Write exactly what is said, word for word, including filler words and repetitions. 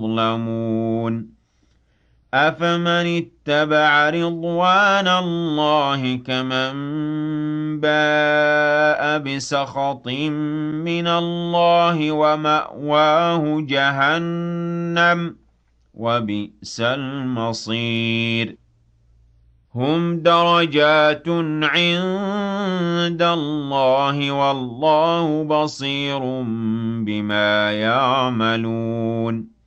يظلمون أفمن اتبع رضوان الله كمن باء بسخط من الله ومأواه جهنم وبئس المصير هم درجات عند الله والله بصير بما يعملون